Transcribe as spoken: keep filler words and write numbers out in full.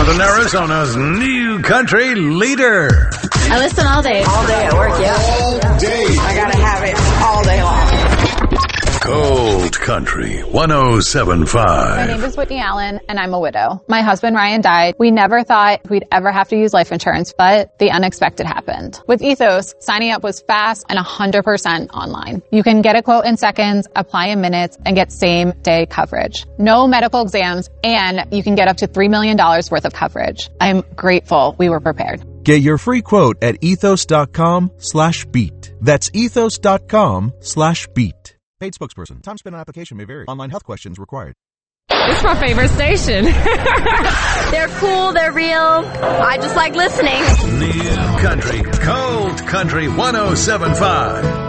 Northern Arizona's new country leader. I listen all day. All day at work, yeah. All day. I gotta have it all day long. Cold Country one oh seven point five. My name is Whitney Allen, and I'm a widow. My husband, Ryan, died. We never thought we'd ever have to use life insurance, but the unexpected happened. With Ethos, signing up was fast and one hundred percent online. You can get a quote in seconds, apply in minutes, and get same-day coverage. No medical exams, and you can get up to three million dollars worth of coverage. I'm grateful we were prepared. Get your free quote at ethos.com slash beat. That's ethos.com slash beat. Paid spokesperson. Time spent on application may vary. Online health questions required. It's my favorite station. They're cool. They're real. I just like listening. New country, Cold Country one oh seven point five.